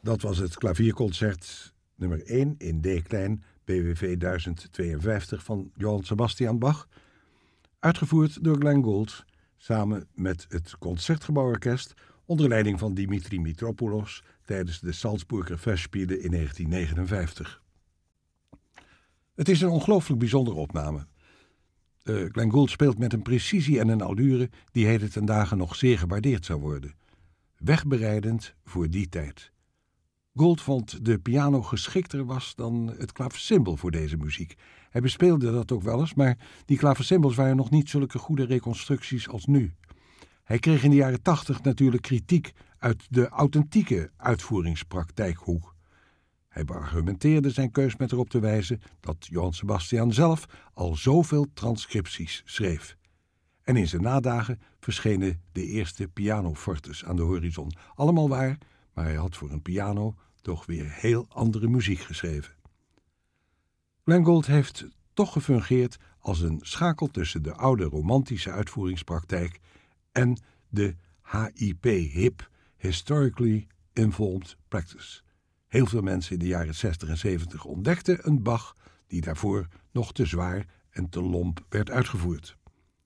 Dat was het klavierconcert nummer 1 in D-klein, BWV 1052 van Johann Sebastian Bach, uitgevoerd door Glenn Gould samen met het Concertgebouworkest onder leiding van Dimitri Mitropoulos tijdens de Salzburger Festspiele in 1959. Het is een ongelooflijk bijzondere opname. Glenn Gould speelt met een precisie en een allure die heden ten dagen nog zeer gewaardeerd zou worden. Wegbereidend voor die tijd. Gould vond de piano geschikter was dan het klaversymbal voor deze muziek. Hij bespeelde dat ook wel eens, maar die klaversymbals waren nog niet zulke goede reconstructies als nu. Hij kreeg in de jaren 80 natuurlijk kritiek uit de authentieke uitvoeringspraktijkhoek. Hij beargumenteerde zijn keus met erop te wijzen dat Johann Sebastian zelf al zoveel transcripties schreef. En in zijn nadagen verschenen de eerste pianofortes aan de horizon. Allemaal waar, maar hij had voor een piano toch weer heel andere muziek geschreven. Glenn Gould heeft toch gefungeerd als een schakel tussen de oude romantische uitvoeringspraktijk en de HIP, HIP, Historically Informed Practice. Heel veel mensen in de jaren 60 en 70 ontdekten een Bach die daarvoor nog te zwaar en te lomp werd uitgevoerd.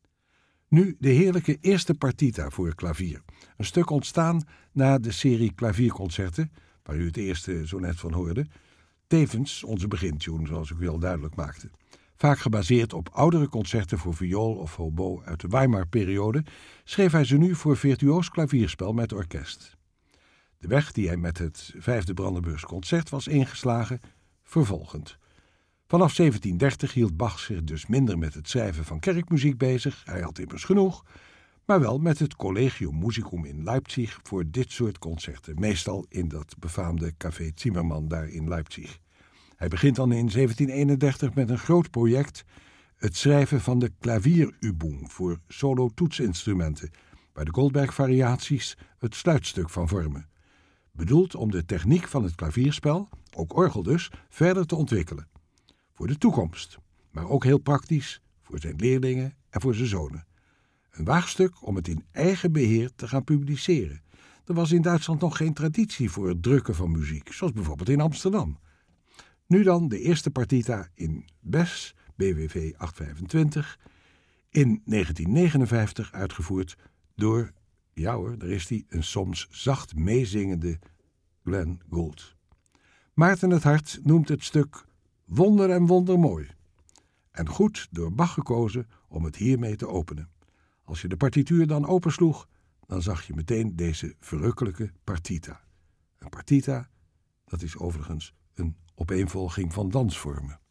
Nu de heerlijke eerste partita voor klavier. Een stuk ontstaan na de serie klavierconcerten, waar u het eerste zo net van hoorde. Tevens onze begintune, zoals ik u al duidelijk maakte. Vaak gebaseerd op oudere concerten voor viool of hobo uit de Weimar-periode, schreef hij ze nu voor virtuoos klavierspel met orkest. De weg die hij met het 5e Brandenburgs concert was ingeslagen, vervolgend. Vanaf 1730 hield Bach zich dus minder met het schrijven van kerkmuziek bezig, hij had immers genoeg, maar wel met het Collegium Musicum in Leipzig voor dit soort concerten, meestal in dat befaamde Café Zimmermann daar in Leipzig. Hij begint dan in 1731 met een groot project, het schrijven van de Klavierübung voor solo-toetsinstrumenten, waar de Goldberg-variaties het sluitstuk van vormen. Bedoeld om de techniek van het klavierspel, ook orgel dus, verder te ontwikkelen. Voor de toekomst, maar ook heel praktisch voor zijn leerlingen en voor zijn zonen. Een waagstuk om het in eigen beheer te gaan publiceren. Er was in Duitsland nog geen traditie voor het drukken van muziek, zoals bijvoorbeeld in Amsterdam. Nu dan de eerste partita in Bes, BWV 825, in 1959 uitgevoerd door, ja hoor, daar is hij, een soms zacht meezingende Glenn Gould. Maarten het Hart noemt het stuk Wonder en wondermooi. En goed door Bach gekozen om het hiermee te openen. Als je de partituur dan opensloeg, dan zag je meteen deze verrukkelijke partita. Een partita, dat is overigens een opeenvolging van dansvormen.